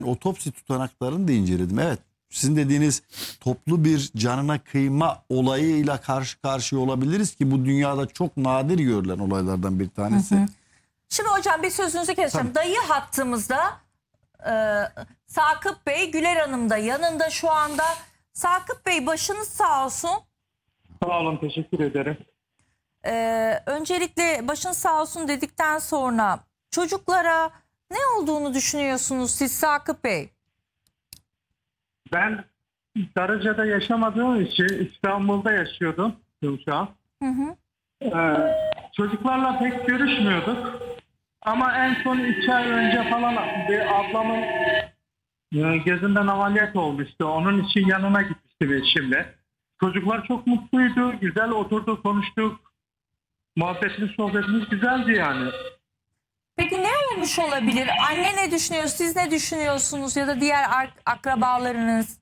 Otopsi tutanaklarını da inceledim. Evet, sizin dediğiniz toplu bir canına kıyma olayıyla karşı karşıya olabiliriz ki bu dünyada çok nadir görülen olaylardan bir tanesi. Şimdi hocam bir sözünüzü keseceğim. Dayı hattımızda Sakıp Bey, Güler Hanım da yanında şu anda. Sakıp Bey, başınız sağ olsun. Sağ olun, teşekkür ederim. Öncelikle başınız sağ olsun dedikten sonra çocuklara ne olduğunu düşünüyorsunuz siz Sakıp Bey? Ben Darıca'da yaşamadığım için İstanbul'da yaşıyordum şu an. Çocuklarla pek görüşmüyorduk. Ama en son 2 ay önce falan bir ablamın gözünden ameliyat olmuştu. Onun için yanına gitmiştim eşimle. Çocuklar çok mutluydu. Güzel oturduk, konuştuk. Muhabbetimiz, sohbetimiz güzeldi yani. Peki ne olmuş olabilir? Anne ne düşünüyor? Siz ne düşünüyorsunuz? Ya da diğer akrabalarınız?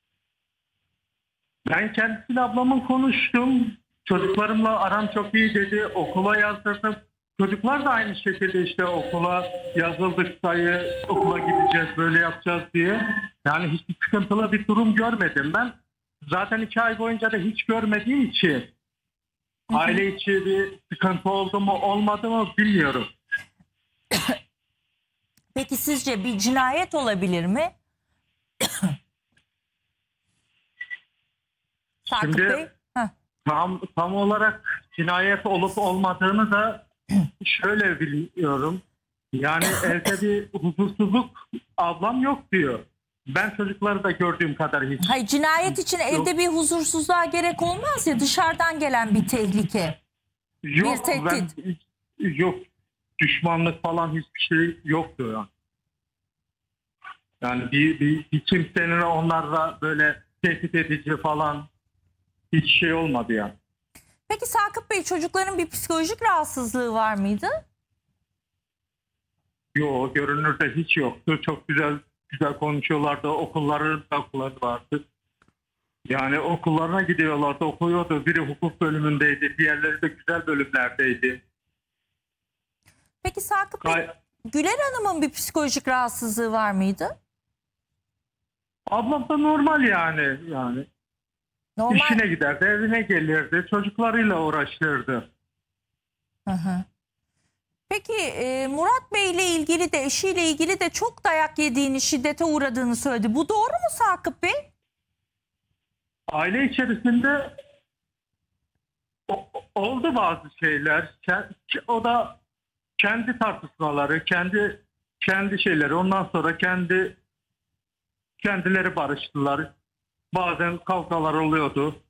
Ben kendisiyle ablamın konuştum. Çocuklarımla aram çok iyi dedi. Okula yazdırdım. Çocuklar da aynı şekilde işte okula yazıldık dayı, okula gideceğiz, böyle yapacağız diye. Yani hiçbir sıkıntılı bir durum görmedim ben. Zaten 2 ay boyunca da hiç görmediğim için aile içi bir sıkıntı oldu mu olmadı mı bilmiyorum. Peki sizce bir cinayet olabilir mi? Sakıp Şimdi Bey. Heh. tam olarak cinayet olup olmadığını da şöyle biliyorum. Yani evde bir huzursuzluk ablam yok diyor. Ben çocukları da gördüğüm kadar hiç. Hayır, cinayet için evde bir huzursuzluğa gerek olmaz ya, dışarıdan gelen bir tehlike. Yok, bir tehdit. yok, düşmanlık falan hiçbir şey yoktu yani. Yani bir kimsenin onlarla böyle tehdit edici falan hiç şey olmadı yani. Peki Sakıp Bey, çocukların bir psikolojik rahatsızlığı var mıydı? Yok, görünürde hiç yoktu. Çok güzel konuşuyorlardı. Okulları vardı. Yani okullarına gidiyorlardı, okuyordu. Biri hukuk bölümündeydi, diğerleri de güzel bölümlerdeydi. Peki Sakıp Bey, Güler Hanım'ın bir psikolojik rahatsızlığı var mıydı? Ablam da normal yani. Normal. İşine giderdi, evine gelirdi, çocuklarıyla uğraşırdı. Hı. Peki Murat Bey ile ilgili de, eşiyle ilgili de çok dayak yediğini, şiddete uğradığını söyledi. Bu doğru mu Sakıp Bey? Aile içerisinde oldu bazı şeyler. O da kendi tartışmaları, kendi şeyleri. Ondan sonra kendileri barıştılar. Bazen kavgalar oluyordu.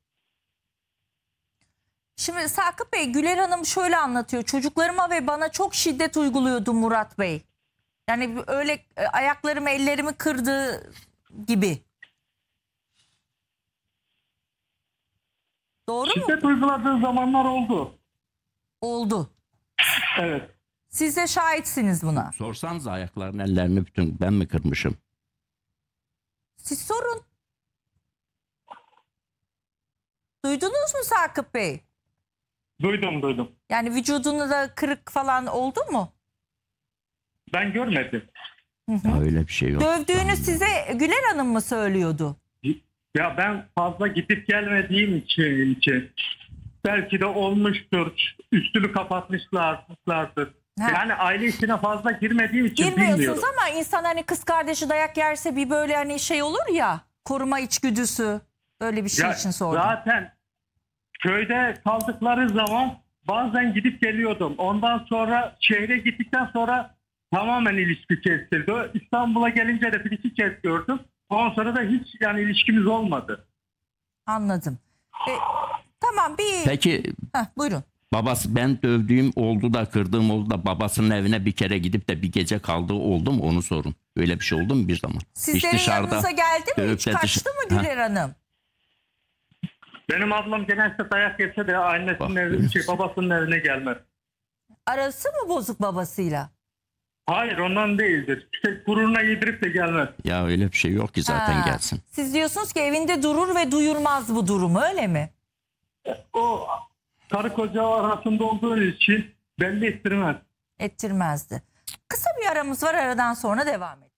Şimdi Sakıp Bey, Güler Hanım şöyle anlatıyor. Çocuklarıma ve bana çok şiddet uyguluyordu Murat Bey. Yani öyle ayaklarımı, ellerimi kırdığı gibi. Doğru mu? Şiddet uyguladığı zamanlar oldu. Oldu. Evet. Siz de şahitsiniz buna. Sorsanıza ayaklarını ellerini bütün ben mi kırmışım? Siz sorun. Duydunuz mu Sakıp Bey? Duydum. Yani vücudunda da kırık falan oldu mu? Ben görmedim. Ya öyle bir şey yok. Dövdüğünü size Güler Hanım mı söylüyordu? Ya ben fazla gidip gelmediğim için belki de olmuştur. Üstünü kapatmışlardır. Ha. Yani aile içine fazla girmediğim için Girmiyorsunuz bilmiyorum. ama insan hani kız kardeşi dayak yerse bir böyle hani şey olur ya, koruma içgüdüsü, böyle bir şey Ya için sordum. zaten köyde kaldıkları zaman bazen gidip geliyordum. Ondan sonra şehre gittikten sonra tamamen ilişki kesildi. İstanbul'a gelince de bir iki kez gördüm. Ondan sonra da hiç yani ilişkimiz olmadı. Anladım. Tamam bir... Peki Buyurun. babası, ben dövdüğüm oldu da kırdığım oldu da babasının evine bir kere gidip de bir gece kaldığı oldu mu, onu sorun. Öyle bir şey oldu mu bir zaman? Sizlerin yanınıza geldi mi? Hiç kaçtı mı Güler Hanım? Benim ablam genelde dayak yese de annesinin evine, babasının evine gelmez. Arası mı bozuk babasıyla? Hayır, ondan değildir. İşte gururuna yedirip de gelmez. Ya öyle bir şey yok ki zaten gelsin. Siz diyorsunuz ki evinde durur ve duyurmaz bu durumu, öyle mi? O karı koca arasında olduğu için belli ettirmez. Ettirmezdi. Kısa bir aramız var, aradan sonra devam edelim.